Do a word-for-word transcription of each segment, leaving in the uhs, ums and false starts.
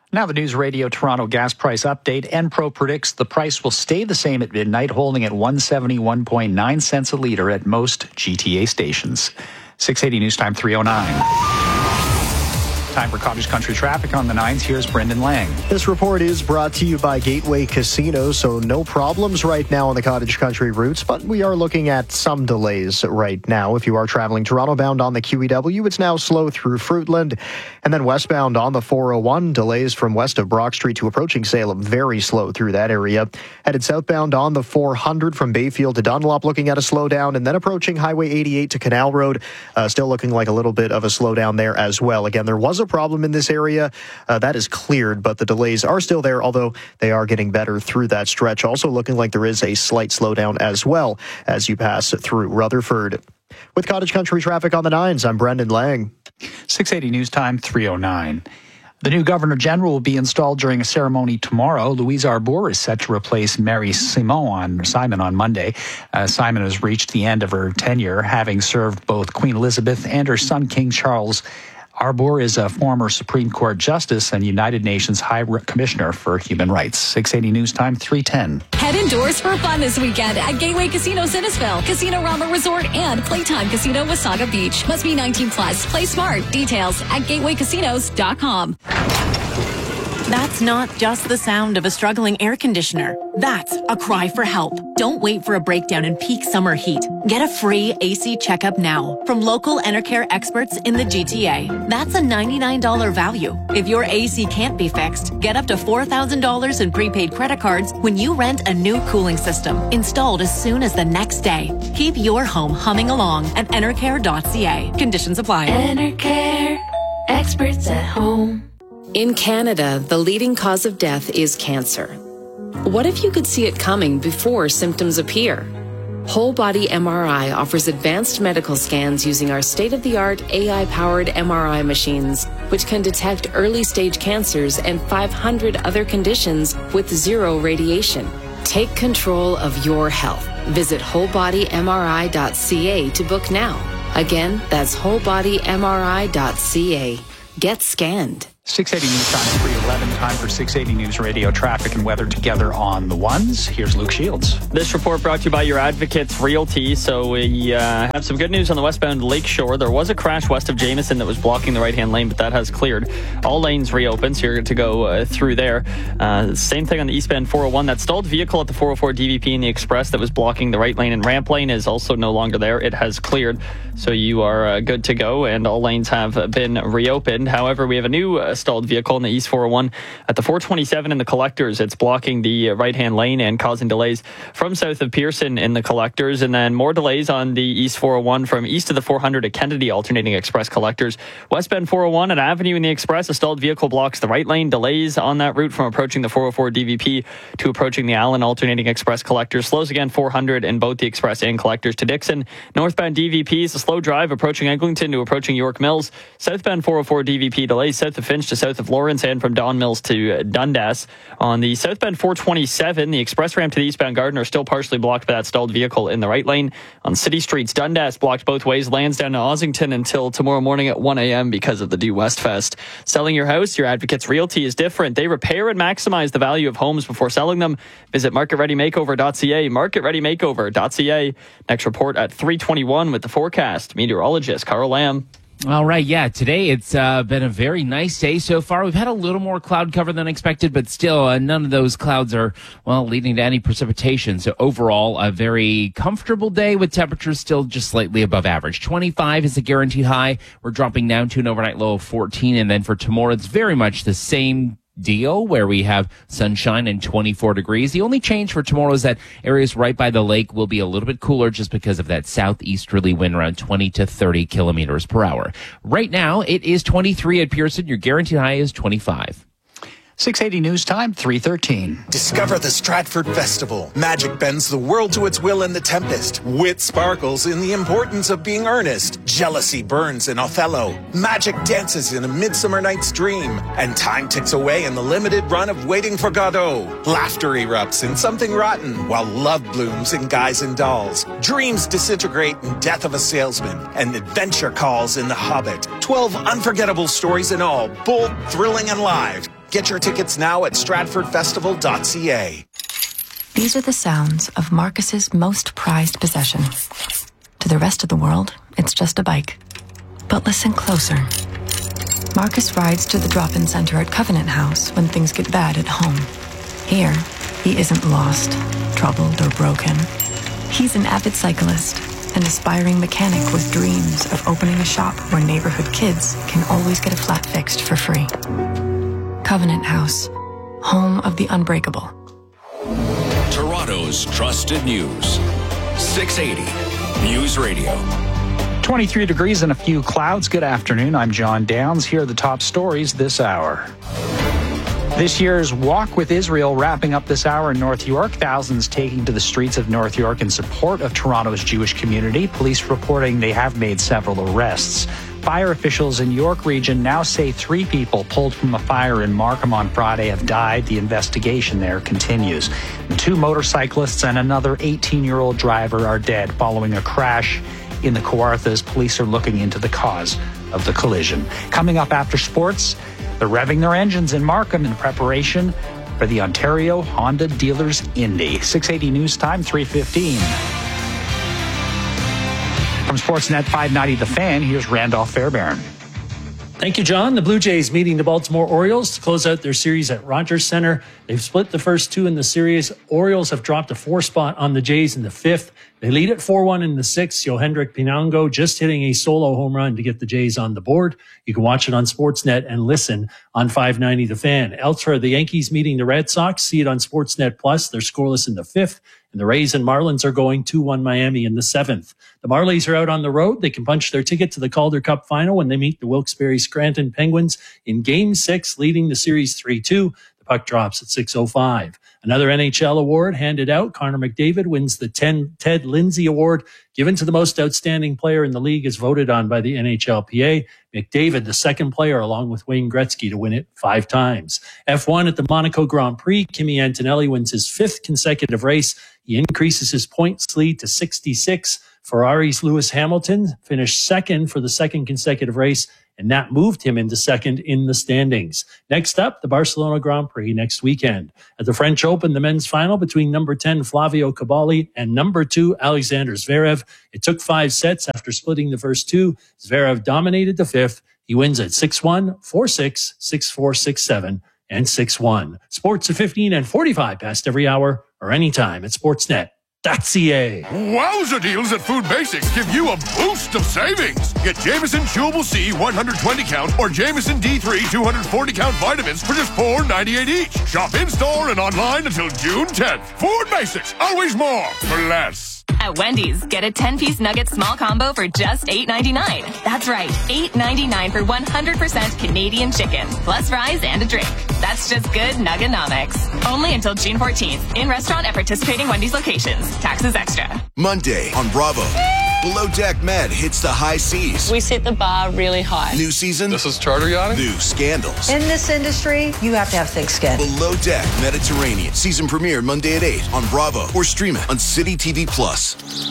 Now the News Radio Toronto gas price update. Enpro predicts the price will stay the same at midnight, holding at one hundred seventy-one point nine cents a litre at most G T A stations. six eighty News Time three oh nine. Time for Cottage Country traffic on the nines. Here's Brendan Lang. This report is brought to you by Gateway Casino, so no problems right now on the Cottage Country routes, but we are looking at some delays right now. If you are traveling Toronto bound on the Q E W, it's now slow through Fruitland, and then westbound on the four oh one, delays from west of Brock Street to approaching Salem, very slow through that area. Headed southbound on the four hundred from Bayfield to Dunlop, looking at a slowdown, and then approaching Highway eighty-eight to Canal Road, uh, still looking like a little bit of a slowdown there as well. Again, there was a problem in this area. Uh, that is cleared, but the delays are still there, although they are getting better through that stretch. Also looking like there is a slight slowdown as well as you pass through Rutherford. With Cottage Country traffic on the nines, I'm Brendan Lang. six eighty News Time three oh nine. The new Governor General will be installed during a ceremony tomorrow. Louise Arbour is set to replace Mary Simon on, Simon on Monday. Uh, Simon has reached the end of her tenure, having served both Queen Elizabeth and her son King Charles. Arbour is a former Supreme Court Justice and United Nations High Commissioner for Human Rights. six eighty News Time three ten. Head indoors for fun this weekend at Gateway Casino Sinnesville, Casino Rama Resort, and Playtime Casino Wasaga Beach. Must be nineteen plus. Play smart. Details at gateway casinos dot com. That's not just the sound of a struggling air conditioner. That's a cry for help. Don't wait for a breakdown in peak summer heat. Get a free A C checkup now from local Enercare experts in the G T A. That's a ninety-nine dollars value. If your A C can't be fixed, get up to four thousand dollars in prepaid credit cards when you rent a new cooling system, installed as soon as the next day. Keep your home humming along at enercare dot c a. Conditions apply. Enercare, experts at home. In Canada, the leading cause of death is cancer. What if you could see it coming before symptoms appear? Whole Body M R I offers advanced medical scans using our state-of-the-art A I-powered M R I machines, which can detect early-stage cancers and five hundred other conditions with zero radiation. Take control of your health. Visit whole body m r i dot c a to book now. Again, that's whole body m r i dot c a. Get scanned. six eighty News Time three eleven. Time for six eighty News Radio traffic and weather together on the ones. Here's Luke Shields. This report brought to you by your Advocates Realty. So we uh, have some good news on the westbound Lakeshore. There was a crash west of Jameson that was blocking the right-hand lane, but that has cleared. All lanes reopened, so you're good to go uh, through there. Uh, same thing on the eastbound four oh one. That stalled vehicle at the four oh four D V P in the Express that was blocking the right lane and ramp lane is also no longer there. It has cleared, so you are uh, good to go, and all lanes have been reopened. However, we have a new uh, stalled vehicle in the East four oh one at the four twenty-seven in the Collectors. It's blocking the right-hand lane and causing delays from south of Pearson in the Collectors, and then more delays on the East four oh one from east of the four hundred at Kennedy alternating Express Collectors. Westbound four oh one at Avenue in the Express, a stalled vehicle blocks the right lane. Delays on that route from approaching the four oh four D V P to approaching the Allen alternating Express Collectors. Slows again four hundred in both the Express and Collectors to Dixon. Northbound D V P is a slow drive approaching Eglinton to approaching York Mills. Southbound four oh four D V P delays south of Finch to south of Lawrence and from Don Mills to Dundas. On the southbound four twenty-seven, the express ramp to the eastbound Gardiner still partially blocked by that stalled vehicle in the right lane. On city streets, Dundas blocked both ways. Lansdowne to Ossington until tomorrow morning at one a.m. because of the Due West Fest. Selling your house, your Advocates Realty is different. They repair and maximize the value of homes before selling them. Visit market ready makeover dot c a, market ready makeover dot c a. Next report at three twenty-one with the forecast. Meteorologist Carl Lamb. All right, yeah, today it's uh, been a very nice day so far. We've had a little more cloud cover than expected, but still uh, none of those clouds are, well, leading to any precipitation. So overall, a very comfortable day with temperatures still just slightly above average. twenty-five is the guaranteed high. We're dropping down to an overnight low of fourteen, and then for tomorrow, it's very much the same deal where we have sunshine and twenty-four degrees. The only change for tomorrow is that areas right by the lake will be a little bit cooler just because of that southeasterly wind around twenty to thirty kilometers per hour. Right now, it is twenty-three at Pearson. Your guaranteed high is twenty-five. six eighty News Time, three thirteen. Discover the Stratford Festival. Magic bends the world to its will in The Tempest. Wit sparkles in the importance of being earnest. Jealousy burns in Othello. Magic dances in A Midsummer Night's Dream. And time ticks away in the limited run of Waiting for Godot. Laughter erupts in Something Rotten, while love blooms in Guys and Dolls. Dreams disintegrate in Death of a Salesman. And adventure calls in The Hobbit. Twelve unforgettable stories in all, bold, thrilling, and live. Get your tickets now at stratford festival dot c a. These are the sounds of Marcus's most prized possession. To the rest of the world, it's just a bike. But listen closer. Marcus rides to the drop-in center at Covenant House when things get bad at home. Here, he isn't lost, troubled, or broken. He's an avid cyclist, an aspiring mechanic with dreams of opening a shop where neighborhood kids can always get a flat fixed for free. Covenant House, home of the unbreakable. Toronto's trusted news. six eighty News Radio. twenty-three degrees and a few clouds. Good afternoon. I'm John Downs. Here are the top stories this hour. This year's Walk with Israel wrapping up this hour in North York. Thousands taking to the streets of North York in support of Toronto's Jewish community. Police reporting they have made several arrests. Fire officials in York Region now say three people pulled from a fire in Markham on Friday have died. The investigation there continues. And two motorcyclists and another eighteen-year-old driver are dead following a crash in the Kawarthas. Police are looking into the cause of the collision. Coming up after sports, they're revving their engines in Markham in preparation for the Ontario Honda Dealers Indy. six eighty News Time, three fifteen. From Sportsnet five ninety The Fan, here's Randolph Fairbairn. Thank you, John. The Blue Jays meeting the Baltimore Orioles to close out their series at Rogers Center. They've split the first two in the series. Orioles have dropped a four spot on the Jays in the fifth. They lead at four one in the sixth. Yohendrick Pinango just hitting a solo home run to get the Jays on the board. You can watch it on Sportsnet and listen on five ninety The Fan. Elsewhere, the Yankees meeting the Red Sox. See it on Sportsnet Plus. They're scoreless in the fifth. And the Rays and Marlins are going two one Miami in the seventh. The Marlies are out on the road. They can punch their ticket to the Calder Cup final when they meet the Wilkes-Barre Scranton Penguins in Game six, leading the series three two. The puck drops at six oh five. Another N H L award handed out. Connor McDavid wins the Ted Lindsay Award, given to the most outstanding player in the league, as voted on by the N H L P A. McDavid, the second player, along with Wayne Gretzky, to win it five times. F one at the Monaco Grand Prix. Kimi Antonelli wins his fifth consecutive race. He increases his points lead to sixty-six. Ferrari's Lewis Hamilton finished second for the second consecutive race, and that moved him into second in the standings. Next up, the Barcelona Grand Prix next weekend. At the French Open, the men's final between number ten Flavio Caballi and number two Alexander Zverev. It took five sets after splitting the first two. Zverev dominated the fifth. He wins at six one, four six, six four, six seven, and six one. Sports at fifteen and forty-five past every hour or anytime at sportsnet dot c a. Wowza deals at Food Basics give you a boost of savings. Get Jameson Chewable C one hundred twenty count or Jameson D three two hundred forty count vitamins for just four ninety-eight each. Shop in-store and online until June tenth. Food Basics, always more for less. At Wendy's, get a ten-piece nugget small combo for just eight ninety-nine. That's right, eight ninety-nine for one hundred percent Canadian chicken, plus fries and a drink. That's just good Nugganomics. Only until June fourteenth. In restaurant at participating Wendy's locations. Taxes extra. Monday on Bravo. Below Deck Med hits the high seas. We set the bar really high. New season. This is charter yachting. New scandals. In this industry, you have to have thick skin. Below Deck Mediterranean. Season premiere Monday at eight on Bravo or stream it on City T V Plus.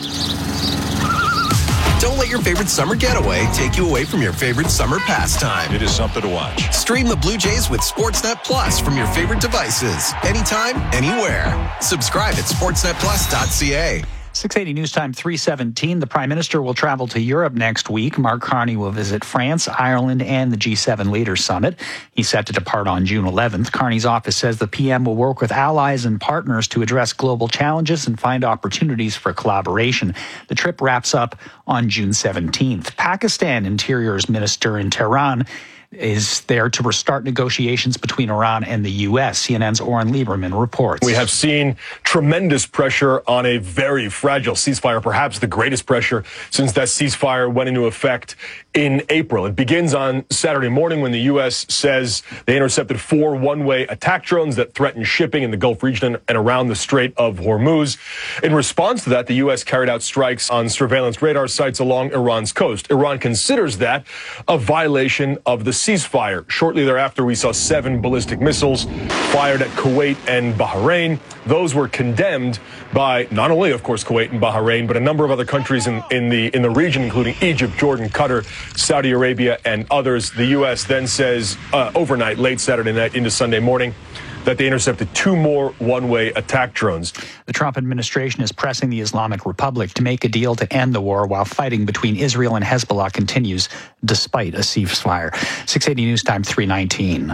Don't let your favorite summer getaway take you away from your favorite summer pastime. It is something to watch. Stream the Blue Jays with Sportsnet Plus from your favorite devices. Anytime, anywhere. Subscribe at sportsnet plus dot c a. six eighty News Time, three seventeen. The Prime Minister will travel to Europe next week. Mark Carney will visit France, Ireland, and the G seven Leaders Summit. He's set to depart on June eleventh. Carney's office says the P M will work with allies and partners to address global challenges and find opportunities for collaboration. The trip wraps up on June seventeenth. Pakistan Interior's Minister in Tehran is there to restart negotiations between Iran and the U S. C N N's Oren Lieberman reports. We have seen tremendous pressure on a very fragile ceasefire, perhaps the greatest pressure since that ceasefire went into effect in April. It begins on Saturday morning when the U S says they intercepted four one-way attack drones that threatened shipping in the Gulf region and around the Strait of Hormuz. In response to that, the U S carried out strikes on surveillance radar sites along Iran's coast. Iran considers that a violation of the ceasefire. Shortly thereafter, we saw seven ballistic missiles fired at Kuwait and Bahrain. Those were condemned condemned by not only, of course, Kuwait and Bahrain, but a number of other countries in, in the in the region, including Egypt, Jordan, Qatar, Saudi Arabia, and others. The U S then says uh, overnight, late Saturday night into Sunday morning, that they intercepted two more one-way attack drones. The Trump administration is pressing the Islamic Republic to make a deal to end the war while fighting between Israel and Hezbollah continues despite a ceasefire. six eighty News Time, three nineteen.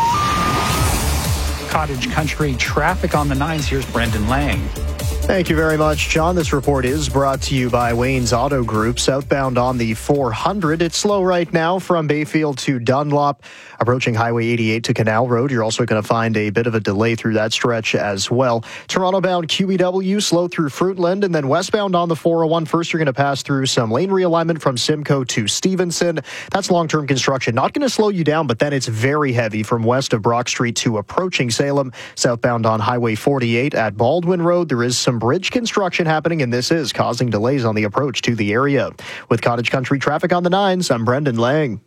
Cottage Country traffic on the nines. Here's Brendan Lang. Thank you very much, John. This report is brought to you by Wayne's Auto Group. Southbound on the four hundred. It's slow right now from Bayfield to Dunlop. Approaching Highway eighty-eight to Canal Road, you're also going to find a bit of a delay through that stretch as well. Toronto-bound Q E W, slow through Fruitland, and then westbound on the four oh one. First, you're going to pass through some lane realignment from Simcoe to Stevenson. That's long-term construction. Not going to slow you down, but then it's very heavy from west of Brock Street to approaching Salem. Southbound on Highway forty-eight at Baldwin Road, there is some bridge construction happening, and this is causing delays on the approach to the area. With Cottage Country traffic on the nines, I'm Brendan Lang.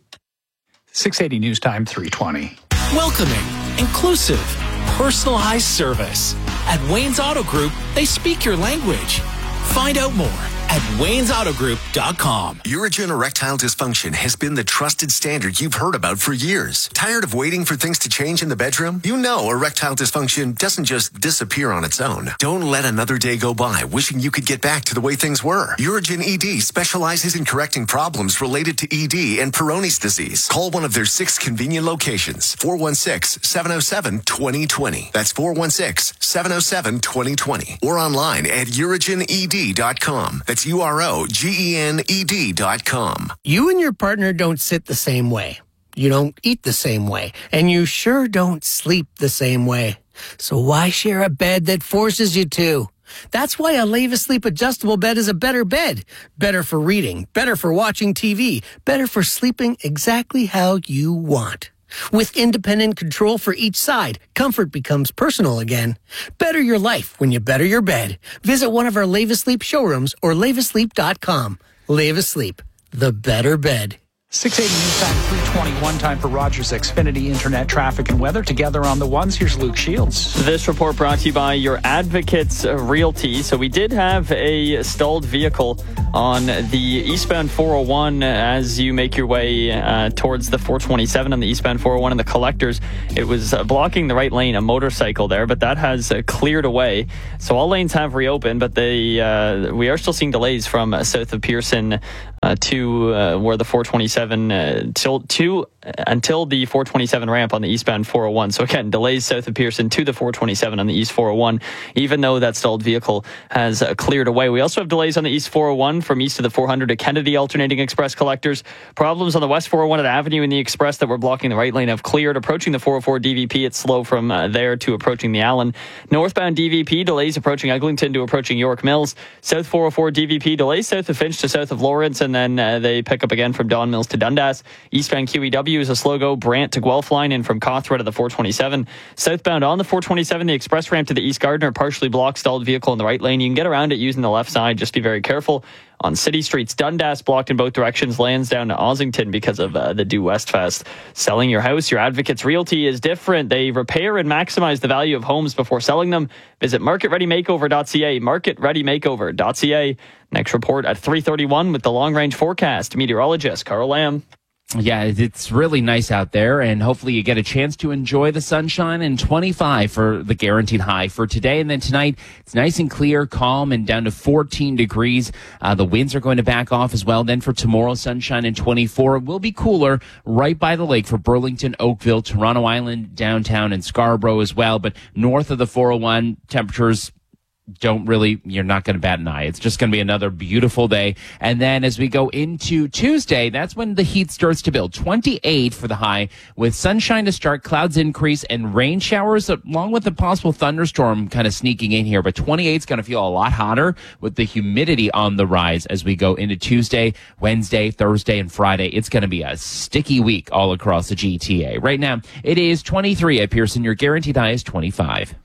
six eighty News Time, three twenty. Welcoming, inclusive, personalized service. At Wayne's Auto Group, they speak your language. Find out more at waynes auto group dot com. Urigen erectile dysfunction has been the trusted standard you've heard about for years. Tired of waiting for things to change in the bedroom? You know erectile dysfunction doesn't just disappear on its own. Don't let another day go by wishing you could get back to the way things were. Urigen E D specializes in correcting problems related to E D and Peyronie's disease. Call one of their six convenient locations. four one six, seven oh seven, two oh two oh. That's four one six, seven oh seven, two oh two oh. Or online at urigen e d dot com. That's U R O G E N E D dot com. You and your partner don't sit the same way. You don't eat the same way. And you sure don't sleep the same way. So why share a bed that forces you to? That's why a Leva Sleep adjustable bed is a better bed. Better for reading, better for watching T V, better for sleeping exactly how you want. With independent control for each side, comfort becomes personal again. Better your life when you better your bed. Visit one of our Leva Sleep showrooms or leva sleep dot com. Leva Sleep, the better bed. six eighty News Time, three twenty-one. Time for Rogers Xfinity Internet traffic and weather. Together on the ones, here's Luke Shields. This report brought to you by your Advocates Realty. So we did have a stalled vehicle on the eastbound four oh one as you make your way uh, towards the four twenty-seven on the eastbound four oh one and the collectors. It was uh, blocking the right lane, a motorcycle there, but that has uh, cleared away. So all lanes have reopened, but they uh, we are still seeing delays from uh, south of Pearson uh, to uh, where the four twenty-seven uh, till to until the four twenty-seven ramp on the eastbound four oh one. So again, delays south of Pearson to the four twenty-seven on the east four oh one, even though that stalled vehicle has uh, cleared away. We also have delays on the east four oh one from east of the four hundred to Kennedy alternating express collectors. Problems on the west four oh one at Avenue and the express that were blocking the right lane have cleared. Approaching the four oh four D V P, it's slow from uh, there to approaching the Allen. Northbound D V P, delays approaching Eglinton to approaching York Mills. South four oh four D V P, delays south of Finch to south of Lawrence, and then uh, they pick up again from Don Mills to Dundas. Eastbound Q E W is a slow go. Brant to Guelph line in from Cawthra to the four twenty-seven. Southbound on the four twenty-seven, the express ramp to the East Gardiner, partially blocked, stalled vehicle in the right lane. You can get around it using the left side. Just be very careful. On city streets, Dundas blocked in both directions, lands down to Ossington because of uh, the Due West Fest. Selling your house, your Advocates Realty is different. They repair and maximize the value of homes before selling them. Visit market ready makeover dot c a, market ready makeover dot c a. Next report at three thirty-one with the long-range forecast. Meteorologist Carl Lamb. Yeah, it's really nice out there, and hopefully you get a chance to enjoy the sunshine. And twenty-five for the guaranteed high for today. And then tonight, it's nice and clear, calm, and down to fourteen degrees. Uh, the winds are going to back off as well. Then for tomorrow, sunshine and twenty-four. It will be cooler right by the lake for Burlington, Oakville, Toronto Island, downtown, and Scarborough as well. But north of the four oh one, temperatures don't really, you're not going to bat an eye. It's just going to be another beautiful day. And then as we go into Tuesday, that's when the heat starts to build. twenty-eight for the high with sunshine to start, clouds increase, and rain showers along with a possible thunderstorm kind of sneaking in here. But twenty-eight is going to feel a lot hotter with the humidity on the rise as we go into Tuesday, Wednesday, Thursday, and Friday. It's going to be a sticky week all across the G T A. Right now, it is twenty-three at Pearson. Your guaranteed high is twenty-five.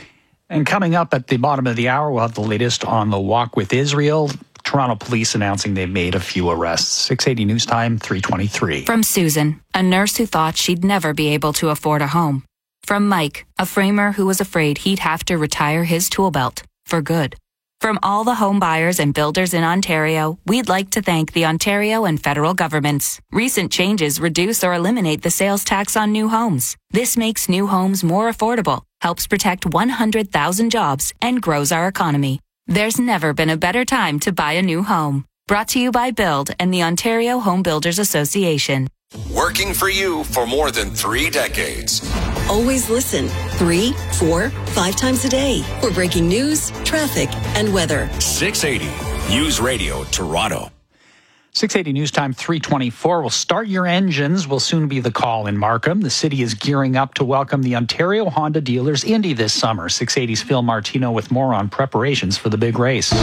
And coming up at the bottom of the hour, we'll have the latest on the walk with Israel. Toronto police announcing they've made a few arrests. six eighty News Time, three twenty-three. From Susan, a nurse who thought she'd never be able to afford a home. From Mike, a framer who was afraid he'd have to retire his tool belt for good. From all the home buyers and builders in Ontario, we'd like to thank the Ontario and federal governments. Recent changes reduce or eliminate the sales tax on new homes. This makes new homes more affordable, helps protect one hundred thousand jobs, and grows our economy. There's never been a better time to buy a new home. Brought to you by Build and the Ontario Home Builders Association. Working for you for more than three decades. Always listen three, four, five times a day for breaking news, traffic, and weather. six eighty News Radio Toronto. six eighty News Time three twenty-four. Will start your engines will soon be the call in Markham. The city is gearing up to welcome the Ontario Honda Dealers Indy this summer. six eighty's Phil Martino with more on preparations for the big race.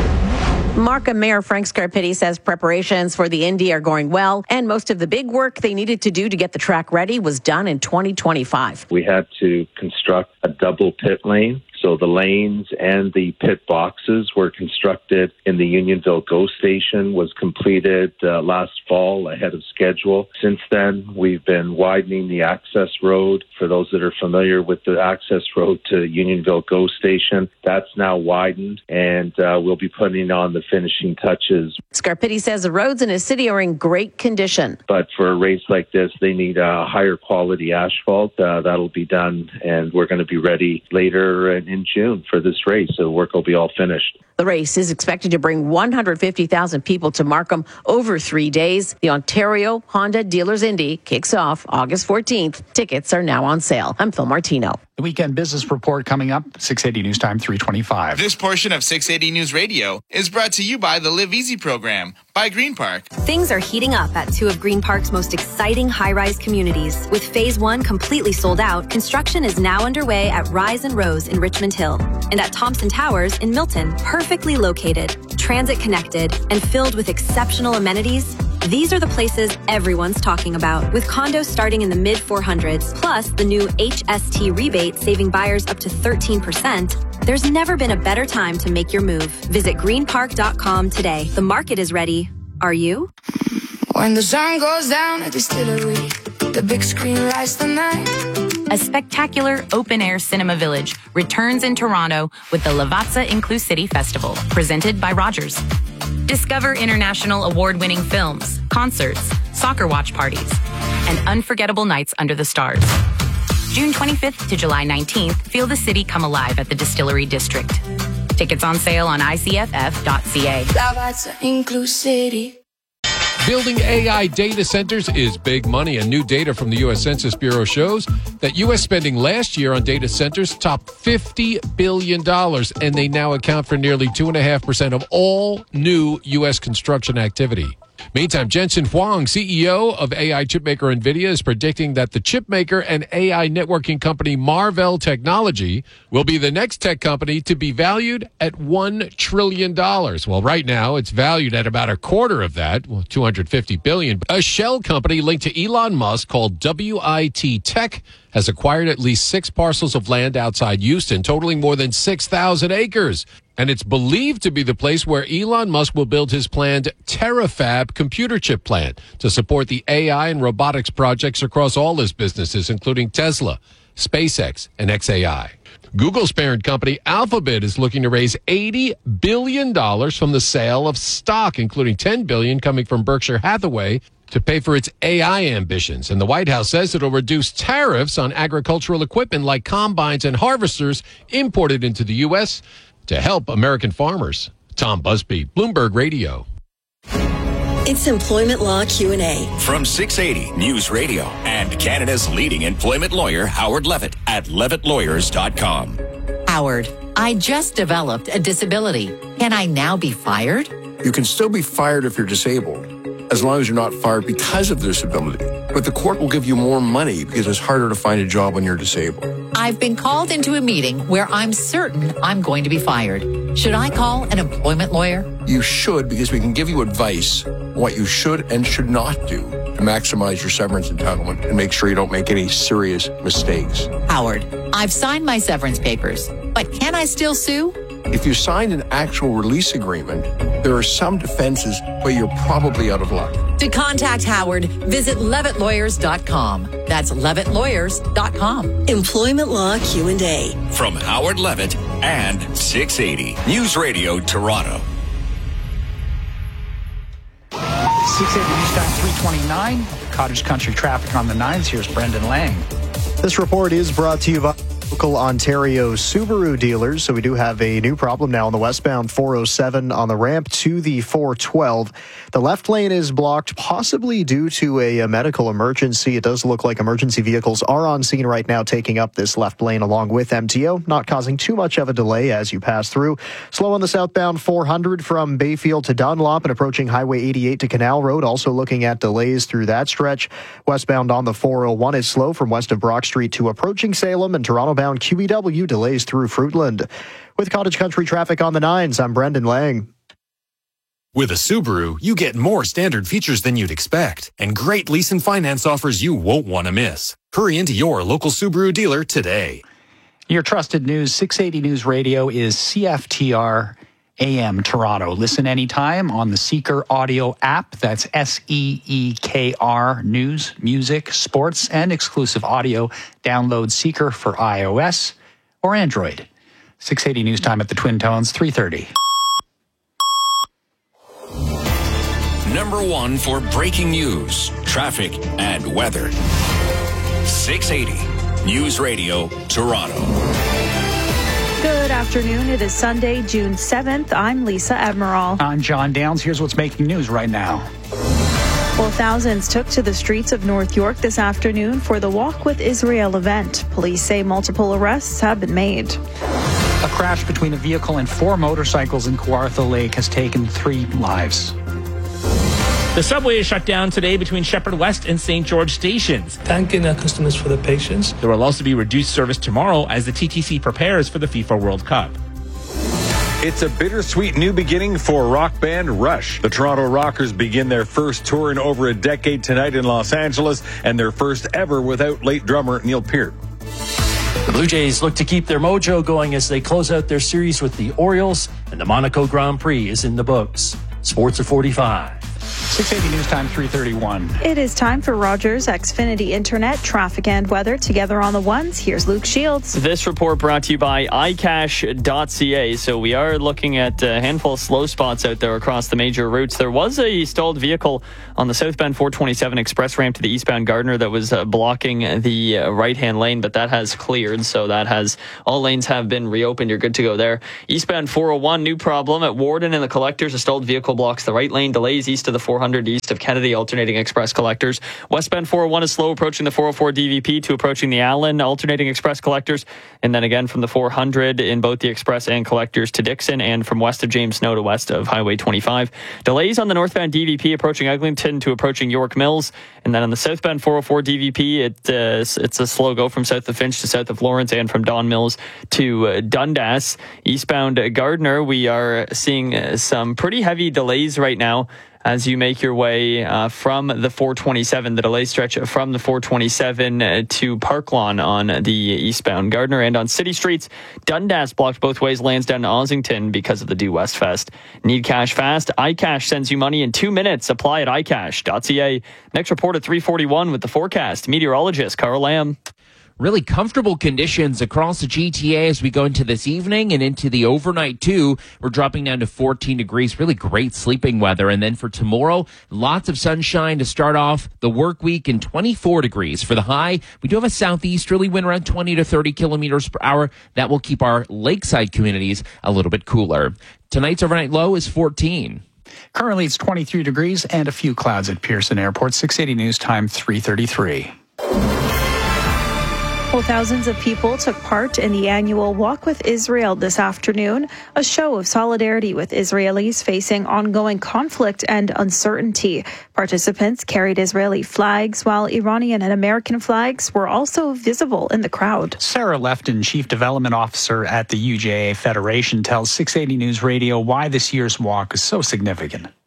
Markham Mayor Frank Scarpitti says preparations for the Indy are going well, and most of the big work they needed to do to get the track ready was done in twenty twenty-five. We had to construct a double pit lane. So the lanes and the pit boxes were constructed in the Unionville GO station, was completed uh, last fall ahead of schedule. Since then, we've been widening the access road. For those that are familiar with the access road to Unionville GO station, that's now widened, and uh, we'll be putting on the finishing touches. Scarpitti says the roads in his city are in great condition. But for a race like this, they need a higher quality asphalt. Uh, that'll be done, and we're going to be ready later in in June for this race, so the work will be all finished. The race is expected to bring one hundred fifty thousand people to Markham over three days. The Ontario Honda Dealers Indy kicks off August fourteenth. Tickets are now on sale. I'm Phil Martino. The weekend business report coming up, six eighty News Time three twenty-five. This portion of six eighty News Radio is brought to you by the Live Easy program by Green Park. Things are heating up at two of Green Park's most exciting high-rise communities. With Phase one completely sold out, construction is now underway at Rise and Rose in Richmond Hill and at Thompson Towers in Milton. Perfectly located, transit-connected, and filled with exceptional amenities, these are the places everyone's talking about. With condos starting in the mid four hundreds, plus the new H S T rebate saving buyers up to thirteen percent, there's never been a better time to make your move. Visit green park dot com today. The market is ready. Are you? When the sun goes down at the distillery, the big screen lights the night. A spectacular open-air cinema village returns in Toronto with the Lavazza Inclusivity Festival, presented by Rogers. Discover international award-winning films, concerts, soccer watch parties, and unforgettable nights under the stars. June twenty-fifth to July nineteenth, feel the city come alive at the Distillery District. Tickets on sale on I C F F dot C A. Lavazza Inclusivity. Building A I data centers is big money, and new data from the U S Census Bureau shows that U S spending last year on data centers topped fifty billion dollars, and they now account for nearly two point five percent of all new U S construction activity. Meantime, Jensen Huang, C E O of A I chipmaker NVIDIA, is predicting that the chipmaker and A I networking company Marvell Technology will be the next tech company to be valued at one trillion dollars. Well, right now, it's valued at about a quarter of that, well, two hundred fifty billion dollars. A shell company linked to Elon Musk called W I T Tech has acquired at least six parcels of land outside Houston, totaling more than six thousand acres. And it's believed to be the place where Elon Musk will build his planned Terafab computer chip plant to support the A I and robotics projects across all his businesses, including Tesla, SpaceX, and X A I. Google's parent company Alphabet is looking to raise eighty billion dollars from the sale of stock, including ten billion dollars coming from Berkshire Hathaway, to pay for its A I ambitions. And the White House says it'll reduce tariffs on agricultural equipment like combines and harvesters imported into the U S to help American farmers. Tom Busby, Bloomberg Radio. It's Employment Law Q and A. From six eighty News Radio and Canada's leading employment lawyer, Howard Levitt, at levitt lawyers dot com. Howard, I just developed a disability. Can I now be fired? You can still be fired if you're disabled, as long as you're not fired because of disability. But the court will give you more money because it's harder to find a job when you're disabled. I've been called into a meeting where I'm certain I'm going to be fired. Should I call an employment lawyer? You should, because we can give you advice on what you should and should not do to maximize your severance entitlement and make sure you don't make any serious mistakes. Howard, I've signed my severance papers, but can I still sue? If you signed an actual release agreement, there are some defenses, but you're probably out of luck. To contact Howard, visit levitt lawyers dot com. That's levitt lawyers dot com. Employment Law Q and A. From Howard Levitt and six eighty News Radio Toronto. six eighty News Time three twenty-nine. Cottage Country traffic on the nines. Here's Brendan Lang. This report is brought to you by local Ontario Subaru dealers. So we do have a new problem now on the westbound four oh seven on the ramp to the four twelve. The left lane is blocked, possibly due to a, a medical emergency. It does look like emergency vehicles are on scene right now, taking up this left lane along with M T O, not causing too much of a delay as you pass through. Slow on the southbound four hundred from Bayfield to Dunlop and approaching Highway eighty-eight to Canal Road. Also looking at delays through that stretch. Westbound on the four oh one is slow from west of Brock Street to approaching Salem, and Toronto-bound Q E W delays through Fruitland. With Cottage Country traffic on the nines, I'm Brendan Lang. With a Subaru, you get more standard features than you'd expect, and great lease and finance offers you won't want to miss. Hurry into your local Subaru dealer today. Your trusted news, six eighty News Radio is C F T R A M Toronto. Listen anytime on the Seeker audio app. That's S E E K R, news, music, sports, and exclusive audio. Download Seeker for iOS or Android. six eighty News Time at the Twin Tones, three thirty. Number one for breaking news, traffic, and weather. six eighty News Radio Toronto. Good afternoon. It is Sunday, June seventh. I'm Lisa Admiral. I'm John Downs. Here's what's making news right now. Well, thousands took to the streets of North York this afternoon for the Walk with Israel event. Police say multiple arrests have been made. A crash between a vehicle and four motorcycles in Kawartha Lake has taken three lives. The subway is shut down today between Shepherd West and Saint George stations. Thanking our customers for their patience. There will also be reduced service tomorrow as the T T C prepares for the FIFA World Cup. It's a bittersweet new beginning for rock band Rush. The Toronto Rockers begin their first tour in over a decade tonight in Los Angeles, and their first ever without late drummer Neil Peart. The Blue Jays look to keep their mojo going as they close out their series with the Orioles, and the Monaco Grand Prix is in the books. Sports at forty-five. six eighty News Time three thirty-one. It is time for Rogers Xfinity Internet, traffic and weather together on the ones. Here's Luke Shields. This report brought to you by i cash dot c a. So we are looking at a handful of slow spots out there across the major routes. There was a stalled vehicle on the southbound four twenty-seven express ramp to the eastbound Gardner that was uh, blocking the uh, right-hand lane, but that has cleared. So that has, all lanes have been reopened. You're good to go there. Eastbound four oh one, new problem at Warden and the Collectors. A stalled vehicle blocks the right lane. Delays east of the four hundred east of Kennedy, alternating express Collectors. Westbound four oh one is slow approaching the four oh four D V P to approaching the Allen, alternating express Collectors. And then again from the four hundred in both the express and Collectors to Dixon, and from west of James Snow to west of Highway twenty-five. Delays on the northbound D V P approaching Eglinton to approaching York Mills. And then on the southbound four oh four D V P, it, uh, it's a slow go from south of Finch to south of Lawrence, and from Don Mills to uh, Dundas. Eastbound Gardner, we are seeing uh, some pretty heavy delays right now as you make your way uh, from the four twenty-seven, the delay stretch from the four twenty-seven uh, to Parklawn on the eastbound Gardner. And on city streets, Dundas blocked both ways, Lansdowne to Ossington because of the Due West Fest. Need cash fast? iCash sends you money in two minutes. Apply at i cash dot c a. Next report at three forty-one with the forecast. Meteorologist Carl Lamb. Really comfortable conditions across the G T A as we go into this evening and into the overnight too. We're dropping down to fourteen degrees. Really great sleeping weather. And then for tomorrow, lots of sunshine to start off the work week, and twenty-four degrees for the high. We do have a southeasterly wind around twenty to thirty kilometers per hour. That will keep our lakeside communities a little bit cooler. Tonight's overnight low is fourteen. Currently it's twenty-three degrees and a few clouds at Pearson Airport. six eighty News Time three thirty-three. Well, thousands of people took part in the annual Walk with Israel this afternoon, a show of solidarity with Israelis facing ongoing conflict and uncertainty. Participants carried Israeli flags, while Iranian and American flags were also visible in the crowd. Sarah Lefton, Chief Development Officer at the U J A Federation, tells six eighty News Radio why this year's walk is so significant.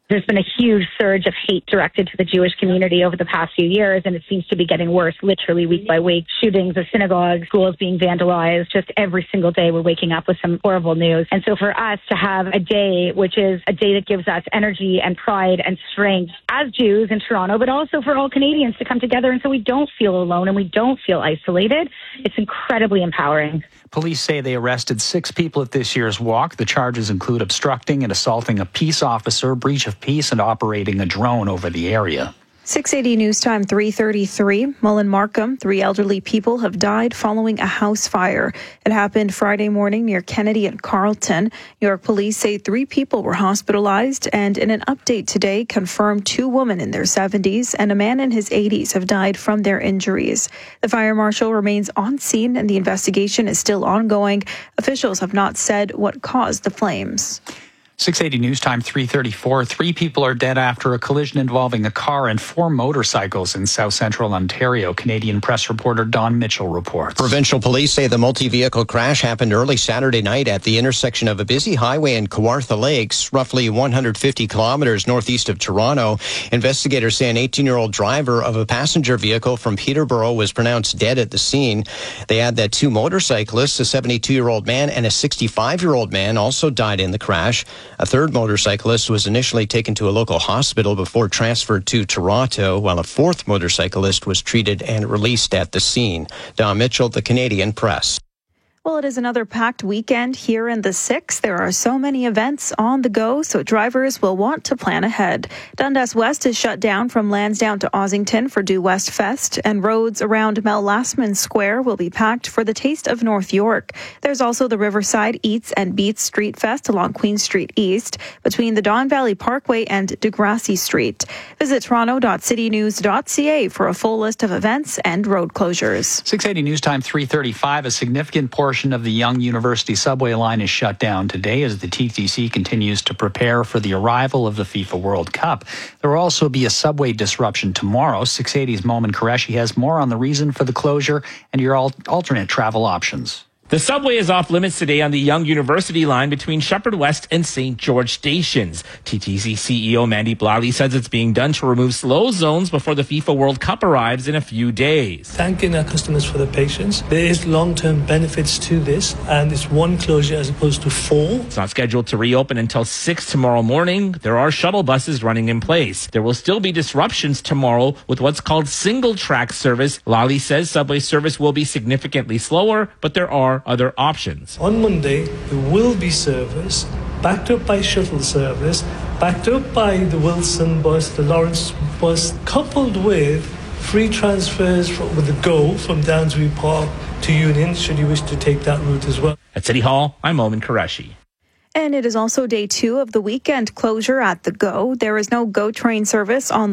There's been a huge surge of hate directed to the Jewish community over the past few years, and it seems to be getting worse literally week by week. Shootings of synagogues, schools being vandalized, just every single day we're waking up with some horrible news. And so for us to have a day, which is a day that gives us energy and pride and strength as Jews in Toronto, but also for all Canadians to come together, and so we don't feel alone and we don't feel isolated, it's incredibly empowering. Police say they arrested six people at this year's walk. The charges include obstructing and assaulting a peace officer, breach of peace, and operating a drone over the area. six eighty News Time three thirty-three. Mullen Markham, three elderly people have died following a house fire. It happened Friday morning near Kennedy and Carlton. New York police say three people were hospitalized and in an update today confirmed two women in their seventies and a man in his eighties have died from their injuries. The fire marshal remains on scene and the investigation is still ongoing. Officials have not said what caused the flames. six eighty News Time three thirty-four. Three people are dead after a collision involving a car and four motorcycles in south central Ontario. Canadian press reporter Don Mitchell reports. Provincial police say the multi-vehicle crash happened early Saturday night at the intersection of a busy highway in Kawartha Lakes, roughly one hundred fifty kilometers northeast of Toronto. Investigators say an eighteen-year-old driver of a passenger vehicle from Peterborough was pronounced dead at the scene. They add that two motorcyclists, a seventy-two-year-old man and a sixty-five-year-old man, also died in the crash. A third motorcyclist was initially taken to a local hospital before transferred to Toronto, while a fourth motorcyclist was treated and released at the scene. Don Mitchell, the Canadian Press. Well, it is another packed weekend here in the six. There are so many events on the go, so drivers will want to plan ahead. Dundas West is shut down from Lansdowne to Ossington for Due West Fest, and roads around Mel Lastman Square will be packed for the Taste of North York. There's also the Riverside Eats and Beats Street Fest along Queen Street East between the Don Valley Parkway and Degrassi Street. Visit toronto dot city news dot c a for a full list of events and road closures. six eighty News Time three thirty-five. A significant portion of the Yonge University subway line is shut down today as the T T C continues to prepare for the arrival of the FIFA World Cup. There will also be a subway disruption tomorrow. six eighty's Momin Qureshi has more on the reason for the closure and your alternate travel options. The subway is off limits today on the Yonge University line between Shepherd West and Saint George stations. T T C C E O Mandy Blally says it's being done to remove slow zones before the FIFA World Cup arrives in a few days. Thanking our customers for their patience. There is long-term benefits to this, and it's one closure as opposed to four. It's not scheduled to reopen until six tomorrow morning. There are shuttle buses running in place. There will still be disruptions tomorrow with what's called single-track service. Lally says subway service will be significantly slower, but there are other options. On Monday, there will be service backed up by shuttle service, backed up by the Wilson bus, the Lawrence bus, coupled with free transfers from, with the GO from Downsview Park to Union, should you wish to take that route as well. At City Hall, I'm Momin Qureshi. And it is also day two of the weekend closure at the GO. There is no GO train service on